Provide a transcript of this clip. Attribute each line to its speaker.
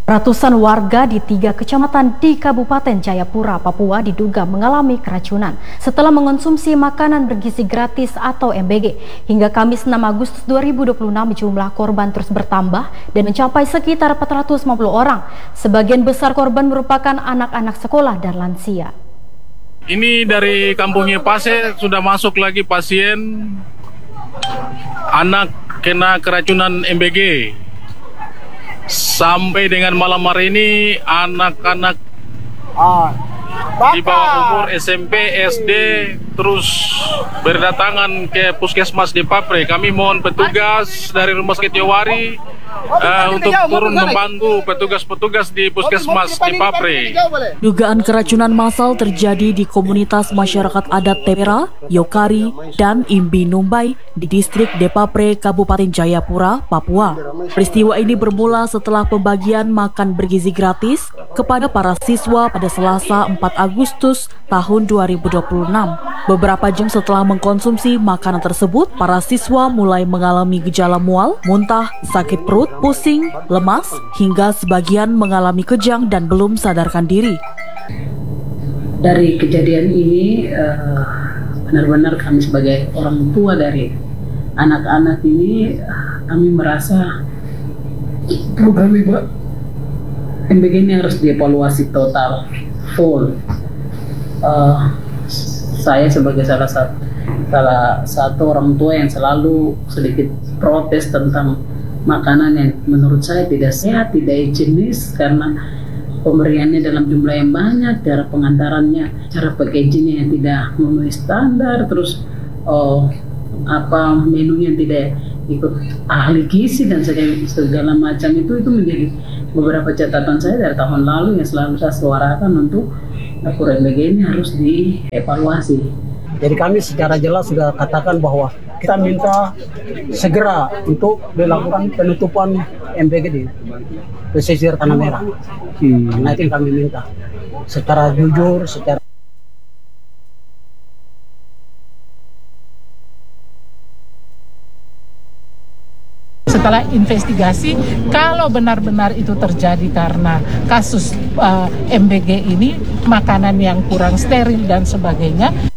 Speaker 1: Ratusan warga di 3 kecamatan di Kabupaten Jayapura, Papua diduga mengalami keracunan setelah mengonsumsi makanan bergizi gratis atau MBG. Hingga Kamis 6 Agustus 2026 jumlah korban terus bertambah dan mencapai sekitar 450 orang. Sebagian besar korban merupakan anak-anak sekolah dan lansia.
Speaker 2: Ini dari Kampung Yepase sudah masuk lagi pasien anak kena keracunan MBG. Sampai dengan malam hari ini anak-anak di bawah umur SMP, SD terus berdatangan ke puskesmas di Papre. Kami mohon petugas dari Rumah Sakit Yowari untuk turun membantu petugas-petugas di puskesmas di Papre.
Speaker 3: Dugaan keracunan massal terjadi di komunitas masyarakat adat Tepera, Yokari, dan Imbi Numbai di distrik Depapre, Kabupaten Jayapura, Papua. Peristiwa ini bermula setelah pembagian makan bergizi gratis kepada para siswa pada Selasa 4 Agustus tahun 2026. Beberapa jam setelah mengkonsumsi makanan tersebut, para siswa mulai mengalami gejala mual, muntah, sakit perut, pusing, lemas, hingga sebagian mengalami kejang dan belum sadarkan diri.
Speaker 4: Dari kejadian ini, benar-benar kami sebagai orang tua dari anak-anak ini, kami merasa program MBG ini harus dievaluasi total, full. Saya sebagai salah satu orang tua yang selalu sedikit protes tentang makanan yang menurut saya tidak sehat, tidak higienis karena pemberiannya dalam jumlah yang banyak, cara pengantarannya, cara packagingnya yang tidak memenuhi standar, terus menunya tidak ikut ahli gizi dan segala macam itu menjadi beberapa catatan saya dari tahun lalu yang selalu saya suarakan untuk dapur MBG ini harus dievaluasi.
Speaker 5: Jadi kami secara jelas sudah katakan bahwa kita minta segera untuk dilakukan penutupan MBG di pesisir Tanah Merah. Nah itu yang kami minta secara jujur, secara
Speaker 6: setelah investigasi, kalau benar-benar itu terjadi karena kasus MBG ini, makanan yang kurang steril dan sebagainya,